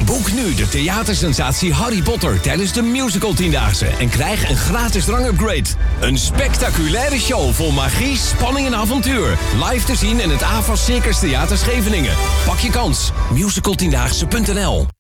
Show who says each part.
Speaker 1: Boek nu de theatersensatie Harry Potter tijdens de Musical 10-daagse en krijg een gratis drangupgrade. Een spectaculaire show vol magie, spanning en avontuur. Live te zien in het AVAS Circus Theater Scheveningen. Pak je kans. Musical10daagse.nl